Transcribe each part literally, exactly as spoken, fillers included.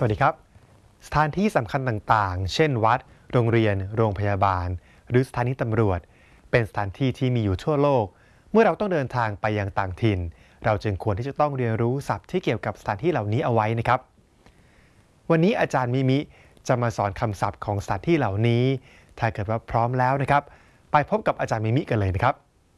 วัสดีครับสถานที่สำคัญต่างๆเช่นวัดโรงเรียนโรงพยาบาลหรือสถานีตำรวจเป็นสถานที่ที่มีอยู่ทั่วโลกเมื่อเราต้องเดินทางไปยังต่างถิ่นเราจึงควรที่จะต้องเรียนรู้ศัพท์ที่เกี่ยวกับสถานที่เหล่านี้เอาไว้นะครับวันนี้อาจารย์มิมิจะมาสอนคำศัพท์ของสถานที่เหล่านี้ถ้าเกิดว่าพร้อมแล้วนะครับไปพบกับอาจารย์มิมิกันเลยนะครับ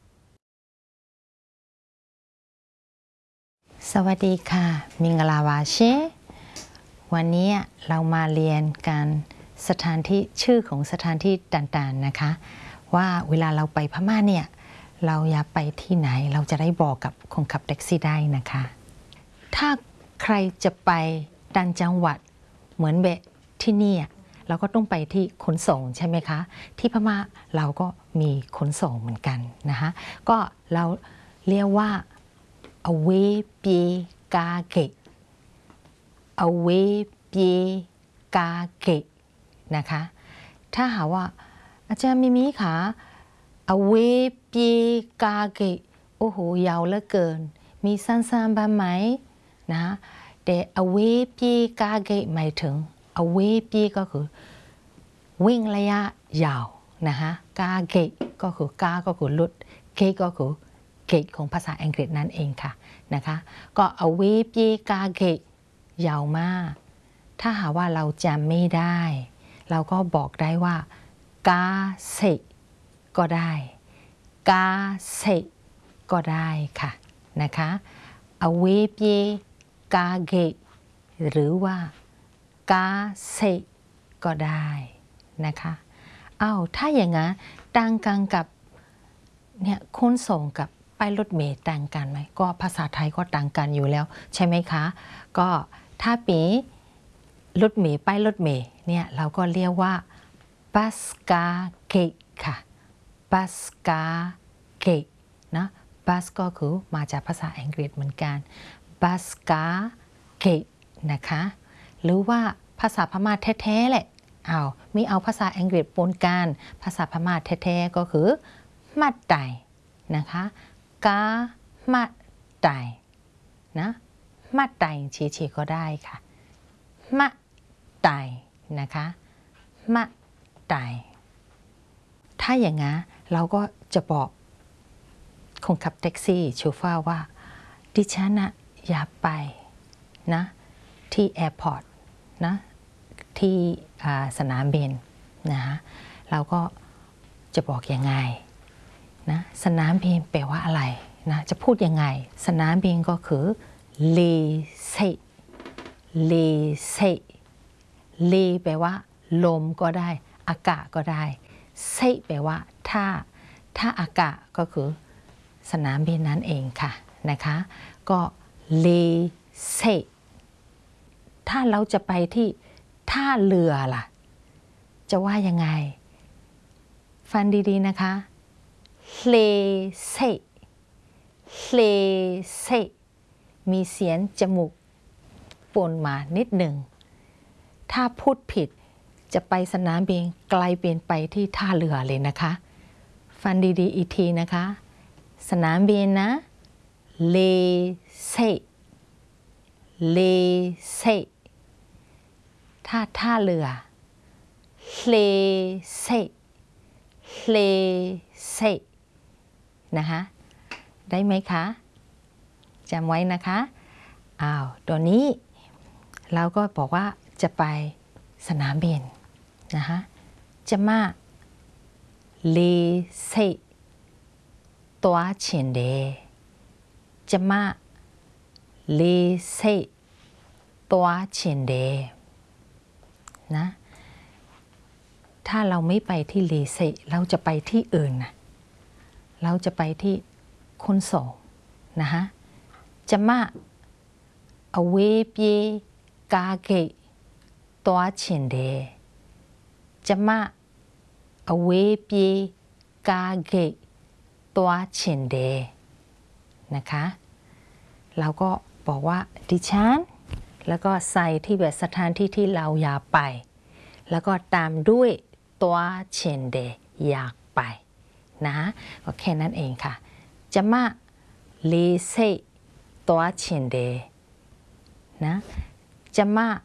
สวัสดีค่ะมิงลาวาเชวันนี้เรามาเรียนกันสถานที่ชื่อของสถานที่ต่างๆนะคะว่าเวลาเราไปพม่าเนี่ยเราอยากไปที่ไหนเราจะได้บอกกับคนขับแท็กซี่ได้นะคะถ้าใครจะไปต่างจังหวัดเหมือนแบบที่นี่เราก็ต้องไปที่ขนส่งใช่ไหมคะที่พม่าเราก็มีขนส่งเหมือนกันนะคะก็เราเรียกว่าอเวปีกาเกะอเวปีกาเกะนะคะถ้าหาว่าอาจารย์มิมิคะอเวปีกาเกะโอ้โหยาวเหลือเกินมีสั้นๆบ้างไหมนะแต่อเวปีกาเกะหมายถึงอเวปีก็คือวิ่งระยะยาวนะคะกาเกะก็คือกาก็คือลุดเกะก็คือเกตของภาษาอังกฤษนั่นเองค่ะนะคะก็เอาเวปีกาเกตยาวมากถ้าหาว่าเราจำไม่ได้เราก็บอกได้ว่ากาเซก็ได้กาเซก็ได้ค่ะนะคะเอาเวปีกาเกตหรือว่ากาเซก็ได้นะคะอ้าวถ้าอย่างนั้นต่างกันกับเนี่ยขนส่งกับป้ายรถเมล์ต่างกันไหมก็ภาษาไทยก็ต่างกันอยู่แล้วใช่ไหมคะก็ถ้าปีรถเมล์ป้ายรถเมล์เนี่ยเราก็เรียกว่าบัสกาเกตค่ะบัสกาเกตนะบัสก็คือมาจากภาษาอังกฤษเหมือนกันบัสกาเกตนะคะหรือว่าภาษาพม่าแท้ๆแหละเอาไม่เอาภาษาอังกฤษปนกันภาษาพม่าแท้ๆก็คือมัดไตนะคะกามัดไตนะมัดไตเฉยๆก็ได้ค่ะมัดไตนะคะมัดไตถ้าอย่างงั้นเราก็จะบอกคนขับแท็กซี่โชเฟอร์ว่าดิฉันนะอยากไปนะที่แอร์พอร์ตนะที่สนามบินนะเราก็จะบอกยังไงนะสนามบินแปลว่าอะไรนะจะพูดยังไงสนามบินก็คือเลเซเลเซเลแปลว่าลมก็ได้อากาศก็ได้เซแปลว่าถ้าถ้าอากาศก็คือสนามบินนั่นเองค่ะนะคะก็เลเซถ้าเราจะไปที่ท่าเรือล่ะจะว่ายังไงฟังดีๆนะคะเลเซเลเซมีเสียงจมูกปนมานิดหนึ่งถ้าพูดผิดจะไปสนามบินไกลเปลี่ยนไปที่ท่าเรือเลยนะคะฟังดีๆอีกทีนะคะสนามบินนะเลเซเลเซถ้าท่าเรือเลเซเลเซนะคะได้ไหมคะจำไว้นะคะอ้าวตัวนี้เราก็บอกว่าจะไปสนามบินนะคะจะมาเลเซตัวเฉียนเดจะมาเลเซตัวเฉียนเดนะถ้าเราไม่ไปที่เลเซเราจะไปที่อื่นนะเราจะไปที่ขนส่งนะคะจะมาอเวปีกาเกะตัวเฉียนเดจะมาอเวปีกาเกะตัวเฉียนเดนะคะเราก็บอกว่าดิฉันแล้วก็ใส่ที่แบบสถานที่ที่เราอยากไปแล้วก็ตามด้วยตัวเฉียนเดอยากไปนะก็แค่นั้นเองค่ะจะมาเลเซตัวเฉียนเดนะจะมาอ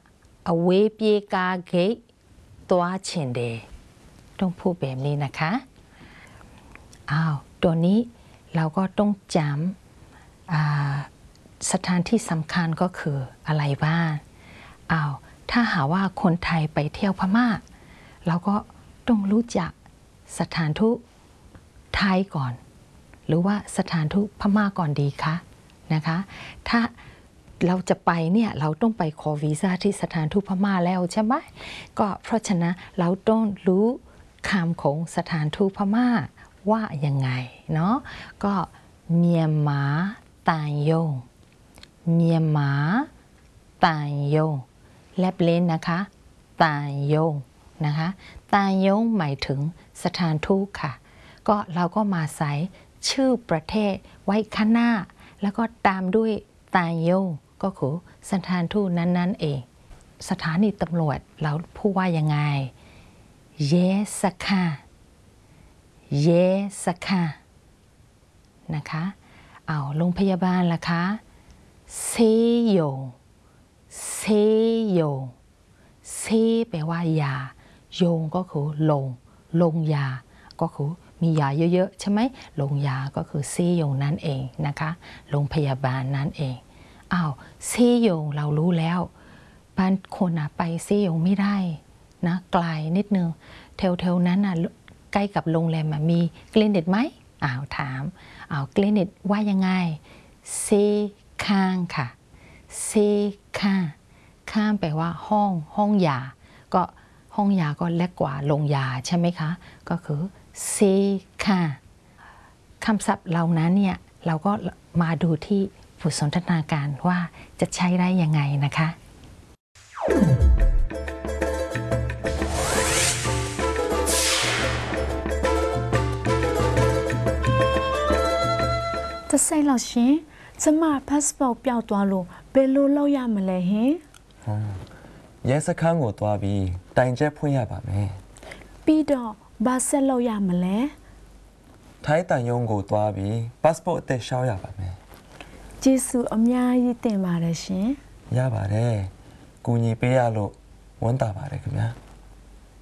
အဝေးပြေးကားဂိတ်သွားချင်တယ်ต้องพูดแบบนี้นะคะอ้าวตัวนี้เราก็ต้องจำสถานที่สำคัญก็คืออะไรบ้างอ้าวถ้าหาว่าคนไทยไปเที่ยวพม่าเราก็ต้องรู้จักสถานทูตไทยก่อนหรือว่าสถานทูตพม่าก่อนดีคะนะคะถ้าเราจะไปเนี่ยเราต้องไปขอวีซ่าที่สถานทูตพม่าแล้วใช่ไหมก็เพราะฉะนั้นเราต้องรู้คำของสถานทูตพม่าว่ายังไงเนาะก็เมียนมาตานยงเมียนมาตานยงแลบเล่นนะคะตานยงนะคะตานยงหมายถึงสถานทูตค่ะก็เราก็มาใส่ชื่อประเทศไว้ข้างหน้าแล้วก็ตามด้วยตานยงก็คือสถานทูตนั้นๆเองสถานีตำรวจเราพูดว่ายังไงเยสค่ะเยสค่ะนะคะเอาโรงพยาบาลล่ะคะเซโยเซโยเซแปลว่ายาโยงก็คือลงลงยาก็คือมียาเยอะๆใช่ไหมลงยาก็คือเซโยงนั่นเองนะคะโรงพยาบาลนั่นเองอ้าวเซโยงเรารู้แล้วบางคนอะไปเซโยงไม่ได้นะไกลนิดนึงแถวๆนั้นอะใกล้กับโรงแรมมีคลินิกไหมอ้าวถามอ้าวคลินิกว่ายังไงเซข้างค่ะเซข้างข้างแปลว่าห้องห้องยาก็ห้องยาก็เล็กกว่าโรงยาใช่ไหมคะก็คือเซข้างคำศัพท์เหล่านั้นเนี่ยเราก็มาดูที่บทสนทนาการว่าจะใช้ได้ยังไงนะคะတဆိတ်လို့ရှင်ကျမ passport ပျောက်သွားလို့ဘယ်လိုလုပ်ရမလဲဟင်ရဲစခန်းကိုသွားပြီးတိုင်ချက်ဖွင့်ရပါမယ်ပြီးတော့ဘာဆက်လုပ်ရမလဲထိုင်းတန်ယုံကိုသွားပြီး passport အသက်ရှောက်ရပါမယ်ကျေးဇူးအများကြီးတင်ပါတယ်ရှင်ရပါတယ်ကူညီပေးရလို့ဝမ်းသာပါတယ်ခင်ဗျာ